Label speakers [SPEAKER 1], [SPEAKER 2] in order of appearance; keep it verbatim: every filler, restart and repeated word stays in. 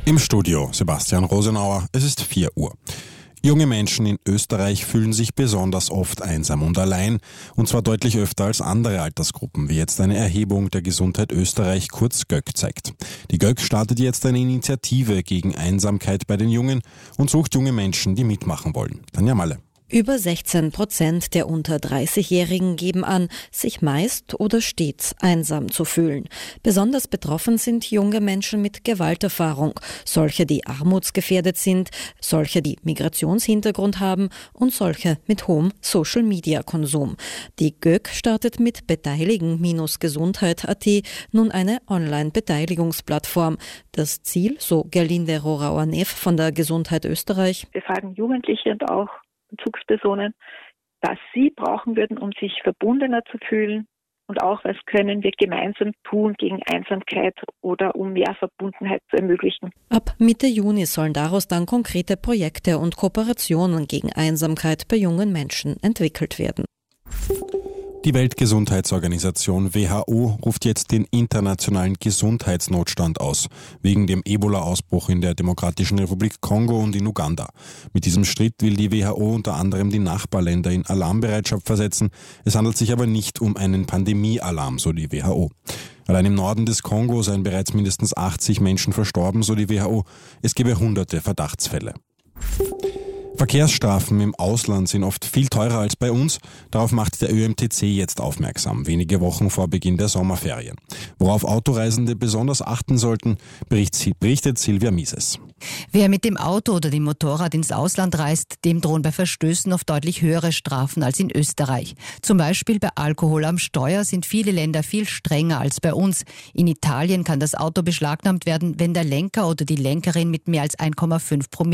[SPEAKER 1] Im Studio Sebastian Rosenauer, es ist vier Uhr. Junge Menschen in Österreich fühlen sich besonders oft einsam und allein, und zwar deutlich öfter als andere Altersgruppen, wie jetzt eine Erhebung der Gesundheit Österreich, kurz G Ö K, zeigt. Die G Ö K startet jetzt eine Initiative gegen Einsamkeit bei den Jungen und sucht junge Menschen, die mitmachen wollen. Tanja Malle.
[SPEAKER 2] Über sechzehn Prozent der unter dreißigjährigen geben an, sich meist oder stets einsam zu fühlen. Besonders betroffen sind junge Menschen mit Gewalterfahrung, solche, die armutsgefährdet sind, solche, die Migrationshintergrund haben und solche mit hohem Social-Media-Konsum. Die G Ö K startet mit beteiligen Gesundheit Punkt a t nun eine Online-Beteiligungsplattform. Das Ziel, so Gerlinde Rorauer-Neff von der Gesundheit Österreich:
[SPEAKER 3] Wir fragen Jugendliche und auch Bezugspersonen, was sie brauchen würden, um sich verbundener zu fühlen, und auch, was können wir gemeinsam tun gegen Einsamkeit oder um mehr Verbundenheit zu ermöglichen.
[SPEAKER 2] Ab Mitte Juni sollen daraus dann konkrete Projekte und Kooperationen gegen Einsamkeit bei jungen Menschen entwickelt werden.
[SPEAKER 1] Die Weltgesundheitsorganisation W H O ruft jetzt den internationalen Gesundheitsnotstand aus, wegen dem Ebola-Ausbruch in der Demokratischen Republik Kongo und in Uganda. Mit diesem Schritt will die W H O unter anderem die Nachbarländer in Alarmbereitschaft versetzen. Es handelt sich aber nicht um einen Pandemie-Alarm, so die W H O. Allein im Norden des Kongo seien bereits mindestens achtzig Menschen verstorben, so die W H O. Es gebe hunderte Verdachtsfälle. Verkehrsstrafen im Ausland sind oft viel teurer als bei uns. Darauf macht der Ö M T C jetzt aufmerksam, wenige Wochen vor Beginn der Sommerferien. Worauf Autoreisende besonders achten sollten, berichtet Silvia Mises.
[SPEAKER 4] Wer mit dem Auto oder dem Motorrad ins Ausland reist, dem drohen bei Verstößen oft deutlich höhere Strafen als in Österreich. Zum Beispiel bei Alkohol am Steuer sind viele Länder viel strenger als bei uns. In Italien kann das Auto beschlagnahmt werden, wenn der Lenker oder die Lenkerin mit mehr als eins Komma fünf Promille